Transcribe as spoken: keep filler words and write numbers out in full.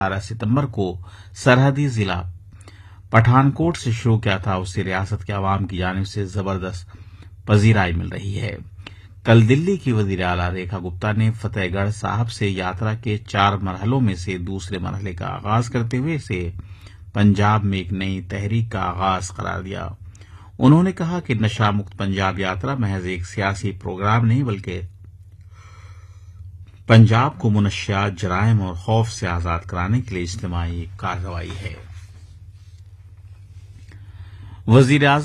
बारह सितंबर को सरहदी जिला पठानकोट से शुरू किया था, उसे रियासत के अवाम की जानिब से जबरदस्त पजीराई मिल रही है। कल दिल्ली की वजीर आला रेखा गुप्ता ने फतेहगढ़ साहब से यात्रा के चार मरहलों में से दूसरे मरहले का आगाज करते हुए इसे पंजाब में एक नई तहरीक का आगाज करार दिया। उन्होंने कहा कि नशा मुक्त पंजाब यात्रा महज एक सियासी प्रोग्राम नहीं बल्कि पंजाब को मुनशियात, जराइम और खौफ से आजाद कराने के लिए इज्तिमाई कार्रवाई है। वजीर